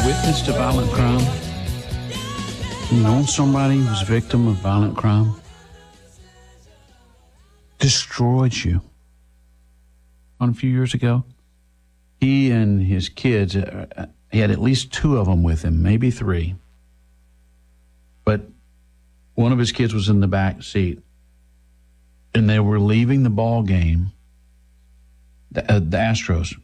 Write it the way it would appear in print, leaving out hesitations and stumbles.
witnessed a violent crime? Known somebody who's a victim of violent crime? Destroyed you. A few years ago, he and his kids, he had at least 2 of them with him, maybe 3. But one of his kids was in the back seat, and they were leaving the ball game, the Astros,